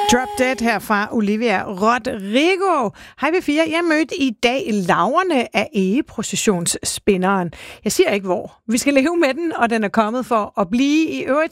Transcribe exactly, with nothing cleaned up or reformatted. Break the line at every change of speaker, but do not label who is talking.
Drop Dead her fra Olivia Rodrigo. Hej P fire. Jeg mødte i dag laverne af egeprocessionsspinderen. Jeg siger ikke hvor. Vi skal leve med den, og den er kommet for at blive. I øvrigt